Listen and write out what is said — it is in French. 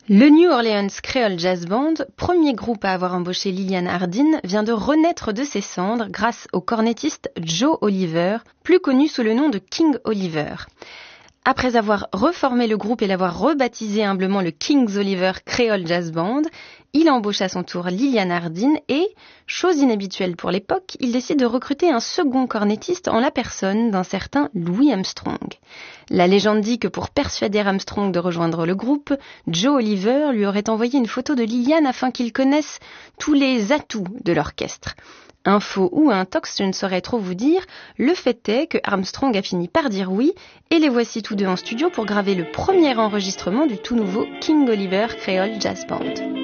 Le New Orleans Creole Jazz Band, premier groupe à avoir embauché Liliane Hardin, vient de renaître de ses cendres grâce au cornettiste Joe Oliver, plus connu sous le nom de King Oliver. Après avoir reformé le groupe et l'avoir rebaptisé humblement le King's Oliver Creole Jazz Band, il embauche à son tour Liliane Hardin et, chose inhabituelle pour l'époque, il décide de recruter un second cornettiste en la personne d'un certain Louis Armstrong. La légende dit que pour persuader Armstrong de rejoindre le groupe, Joe Oliver lui aurait envoyé une photo de Liliane afin qu'il connaisse tous les atouts de l'orchestre. Info ou intox, je ne saurais trop vous dire, le fait est que Armstrong a fini par dire oui, et les voici tous deux en studio pour graver le premier enregistrement du tout nouveau King Oliver Creole Jazz Band.